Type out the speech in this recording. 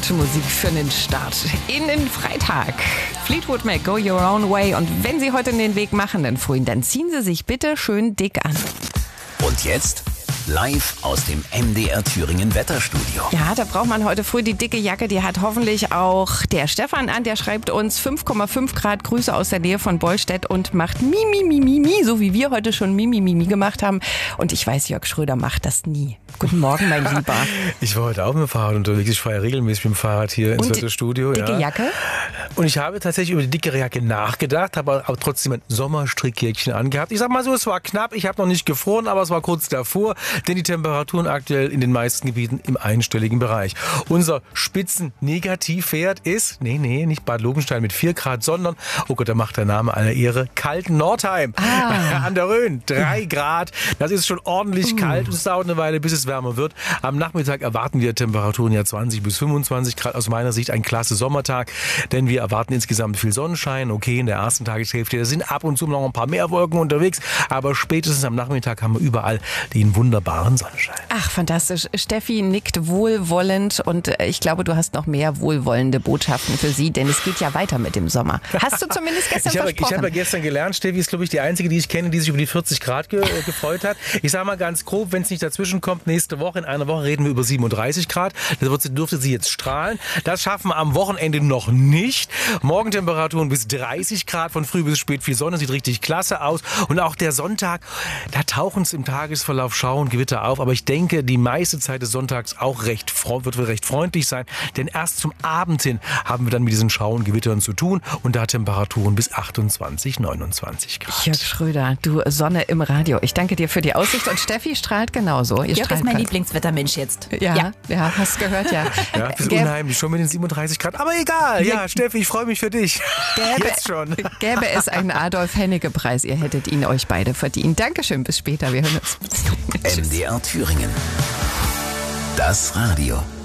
gute Musik für den Start in den Freitag. Fleetwood Mac, Go Your Own Way. Und wenn Sie heute den Weg machen, den frühen, dann ziehen Sie sich bitte schön dick an. Und jetzt live aus dem MDR Thüringen Wetterstudio. Ja, da braucht man heute früh die dicke Jacke. Die hat hoffentlich auch der Stefan an. Der schreibt uns 5,5 Grad Grüße aus der Nähe von Bollstedt und macht Mi, so wie wir heute schon Mi gemacht haben. Und ich weiß, Jörg Schröder macht das nie. Guten Morgen, mein Lieber. Ich war heute auch mit dem Fahrrad unterwegs. Ich fahre ja regelmäßig mit dem Fahrrad hier ins Wetterstudio. Dicke Jacke? Und ich habe tatsächlich über die dickere Jacke nachgedacht, habe aber trotzdem ein Sommerstrickjäckchen angehabt. Ich sag mal so, es war knapp. Ich habe noch nicht gefroren, aber es war kurz davor. Denn die Temperaturen aktuell in den meisten Gebieten im einstelligen Bereich. Unser Spitzen-Negativwert ist, nicht Bad Lobenstein mit 4 Grad, sondern, oh Gott, da macht der Name aller Ehre, Kalten-Nordheim an der Rhön. 3 Grad. Das ist schon ordentlich kalt und es dauert eine Weile, bis es wärmer wird. Am Nachmittag erwarten wir Temperaturen ja 20 bis 25 Grad. Aus meiner Sicht ein klasse Sommertag, denn wir erwarten insgesamt viel Sonnenschein. Okay, in der ersten Tageshälfte sind ab und zu noch ein paar mehr Wolken unterwegs, aber spätestens am Nachmittag haben wir überall den wunderbaren Sonnenschein. Ach, fantastisch. Steffi nickt wohlwollend und ich glaube, du hast noch mehr wohlwollende Botschaften für sie, denn es geht ja weiter mit dem Sommer. Hast du zumindest gestern versprochen? Ich habe ja gestern gelernt, Steffi ist, glaube ich, die einzige, die ich kenne, die sich über die 40 Grad gefreut hat. Ich sage mal ganz grob, wenn es nicht dazwischen kommt, nächste Woche, in einer Woche reden wir über 37 Grad. Das dürfte sie jetzt strahlen. Das schaffen wir am Wochenende noch nicht. Morgentemperaturen bis 30 Grad, von früh bis spät viel Sonne, sieht richtig klasse aus. Und auch der Sonntag, da tauchen es im Tagesverlauf Schauer und Gewitter auf. Aber ich denke, die meiste Zeit des Sonntags auch wird recht freundlich sein. Denn erst zum Abend hin haben wir dann mit diesen Schauer und Gewittern zu tun. Und da Temperaturen bis 28, 29 Grad. Jörg Schröder, du Sonne im Radio. Ich danke dir für die Aussicht. Und Steffi strahlt genauso. Jörg ist mein Lieblingswettermensch jetzt. Ja, hast gehört, ja. Ja, das ist unheimlich, schon mit den 37 Grad. Aber egal, ja, Steffi, ich freue mich für dich. Jetzt schon. Gäbe es einen Adolf-Hennecke-Preis, ihr hättet ihn euch beide verdient. Dankeschön, bis später, wir hören uns. MDR Thüringen. Das Radio.